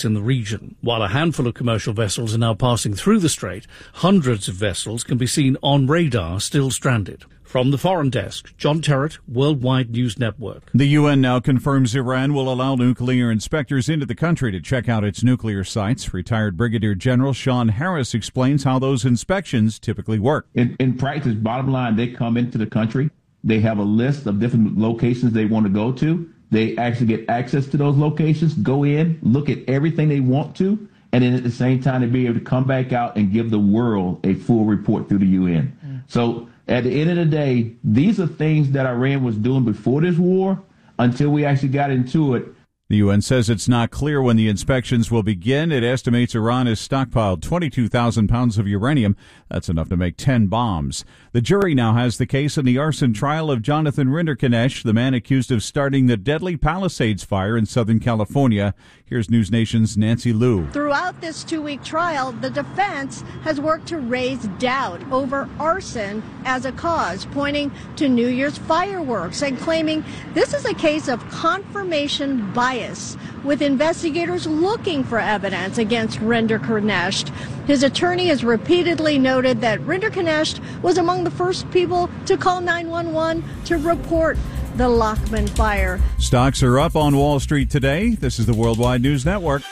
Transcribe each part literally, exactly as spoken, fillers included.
in the region. While a handful of commercial vessels are now passing through the strait, hundreds of vessels can be seen on radar still stranded. From the Foreign Desk, John Terrett, Worldwide News Network. The U N now confirms Iran will allow nuclear inspectors into the country to check out its nuclear sites. Retired Brigadier General Sean Harris explains how those inspections typically work. In, in practice, bottom line, they come into the country. They have a list of different locations they want to go to. They actually get access to those locations, go in, look at everything they want to, and then at the same time, they be able to come back out and give the world a full report through the U N. Mm. So at the end of the day, these are things that Iran was doing before this war until we actually got into it. The U N says it's not clear when the inspections will begin. It estimates Iran has stockpiled twenty-two thousand pounds of uranium. That's enough to make ten bombs. The jury now has the case in the arson trial of Jonathan Rinderknecht, the man accused of starting the deadly Palisades fire in Southern California. Here's News Nation's Nancy Liu. Throughout this two-week trial, the defense has worked to raise doubt over arson as a cause, pointing to New Year's fireworks and claiming this is a case of confirmation bias, with investigators looking for evidence against Rinderknecht. His attorney has repeatedly noted that Rinderknecht was among the first people to call nine one one to report the Lockman fire. Stocks are up on Wall Street today. This is the Worldwide News Network.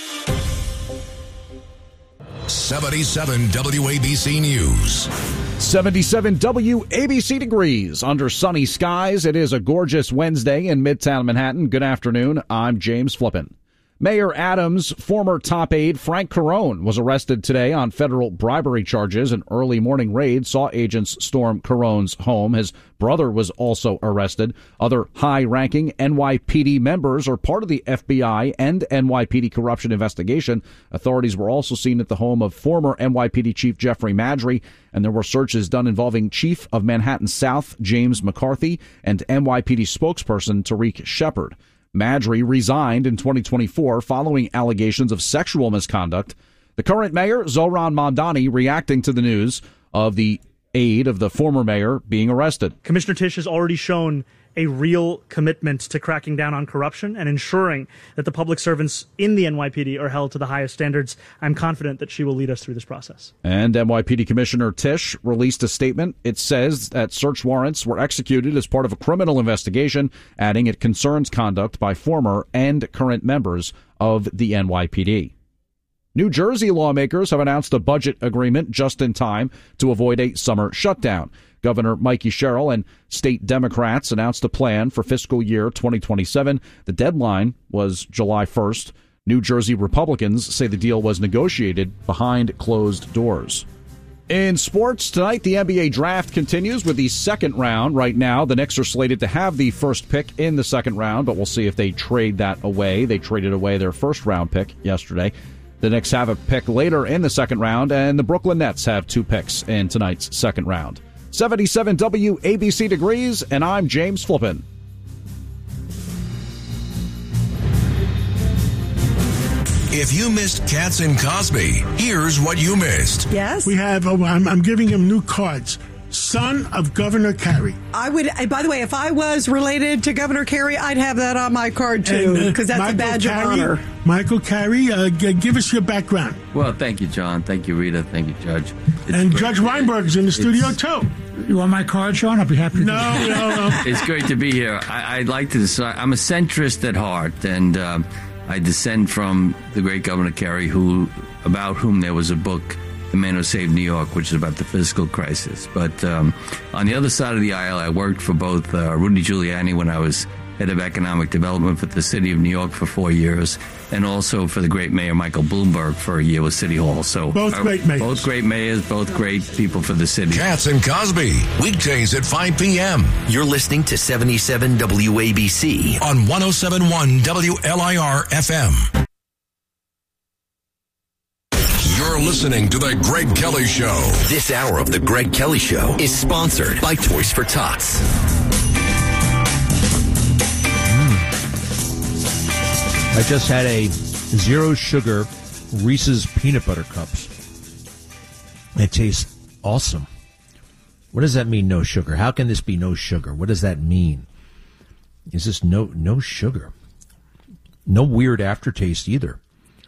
seventy-seven W A B C News. seventy-seven W A B C degrees under sunny skies. It is a gorgeous Wednesday in Midtown Manhattan. Good afternoon. I'm James Flippin. Mayor Adams' former top aide Frank Carone was arrested today on federal bribery charges. An early morning raid saw agents storm Carone's home. His brother was also arrested. Other high-ranking N Y P D members are part of the F B I and N Y P D corruption investigation. Authorities were also seen at the home of former N Y P D Chief Jeffrey Maddrey, and there were searches done involving Chief of Manhattan South James McCarthy and N Y P D spokesperson Tariq Shepard. Maddrey resigned in twenty twenty-four following allegations of sexual misconduct. The current mayor, Zohran Mamdani, reacting to the news of the aide of the former mayor being arrested. Commissioner Tisch has already shown a real commitment to cracking down on corruption and ensuring that the public servants in the N Y P D are held to the highest standards. I'm confident that she will lead us through this process. And N Y P D Commissioner Tisch released a statement. It says that search warrants were executed as part of a criminal investigation, adding it concerns conduct by former and current members of the N Y P D. New Jersey lawmakers have announced a budget agreement just in time to avoid a summer shutdown. Governor Mikey Sherrill and state Democrats announced a plan for fiscal year twenty twenty-seven. The deadline was July first. New Jersey Republicans say the deal was negotiated behind closed doors. In sports tonight, the N B A draft continues with the second round. Right now, the Knicks are slated to have the first pick in the second round, but we'll see if they trade that away. They traded away their first round pick yesterday. The Knicks have a pick later in the second round, and the Brooklyn Nets have two picks in tonight's second round. seventy-seven W A B C degrees, and I'm James Flippin. If you missed Katz and Cosby, here's what you missed. Yes? We have, oh, I'm, I'm giving him new cards. Son of Governor Carey. I would, by the way, if I was related to Governor Carey, I'd have that on my card, too, because uh, that's Michael a badge Carey, of honor. Michael Carey, uh, g- give us your background. Well, thank you, John. Thank you, Rita. Thank you, Judge. It's and great. Judge Weinberg's in the studio, it's, too. You want my card, Sean? I'll be happy to No, no, no. It's great to be here. I, I'd like to decide. I'm a centrist at heart, and um, I descend from the great Governor Carey, who, about whom there was a book, The Man Who Saved New York, which is about the fiscal crisis. But um, on the other side of the aisle, I worked for both uh, Rudy Giuliani when I was head of economic development for the city of New York for four years, and also for the great mayor Michael Bloomberg for a year with City Hall. So both uh, great mayors. Both great mayors, both great people for the city. Katz and Cosby, weekdays at five p.m. You're listening to seventy-seven W A B C on one oh seven point one W L I R F M. You're listening to The Greg Kelly Show. This hour of The Greg Kelly Show is sponsored by Toys for Tots. I just had a zero sugar Reese's peanut butter cups. It tastes awesome. What does that mean, no sugar? How can this be no sugar? What does that mean? Is this no no sugar? No weird aftertaste either.